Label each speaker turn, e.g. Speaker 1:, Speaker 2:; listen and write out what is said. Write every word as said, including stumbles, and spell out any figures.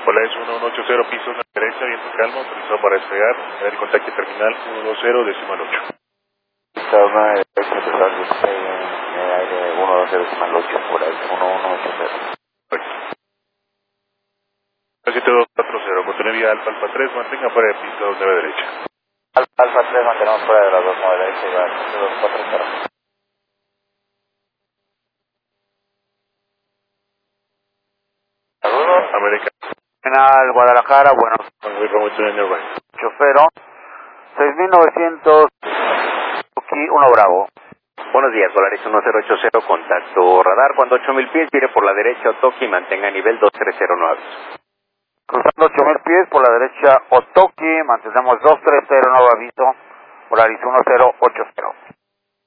Speaker 1: Hola, es uno uno ocho cero, piso una derecha, viento calmo, autorizado para despegar, el contacto terminal uno dos cero, decimal ocho.
Speaker 2: Está una derecha, empezar despegue, aire uno dos cero, decimal ocho, por ahí, uno uno ocho cero.
Speaker 1: siete dos cuatro cero, Montenería Alfa Alfa tres, mantenga fuera de pista dos nueve derecha.
Speaker 2: Alfa Alfa tres, mantenemos fuera de la dos nueve derecha y va a siete dos cuatro cero. Saludos.
Speaker 1: América.
Speaker 2: Terminal Guadalajara, buenos.
Speaker 1: Chofero.
Speaker 2: seis mil novecientos, aquí uno Bravo.
Speaker 3: Buenos días, Volaris uno cero ocho cero, contacto radar, cuando ocho mil pies, gire por la derecha Otoki, mantenga nivel dos tres cero nueve.
Speaker 2: Cruzando ocho mil pies por la derecha Otoki, mantenemos dos tres cero nueve aviso, Volaris uno cero ocho cero.